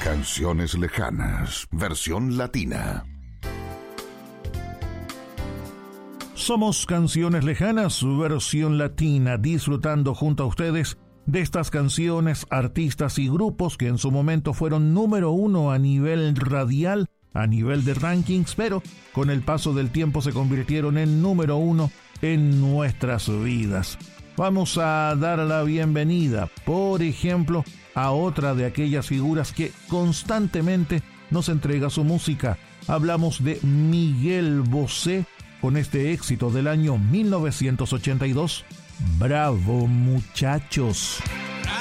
Canciones lejanas, versión latina. Somos Canciones Lejanas, versión latina, disfrutando junto a ustedes de estas canciones, artistas y grupos que en su momento fueron número uno a nivel radial, a nivel de rankings, pero con el paso del tiempo se convirtieron en número uno en nuestras vidas. Vamos a dar la bienvenida, por ejemplo, a otra de aquellas figuras que constantemente nos entrega su música. Hablamos de Miguel Bosé, con este éxito del año 1982, Bravo Muchachos.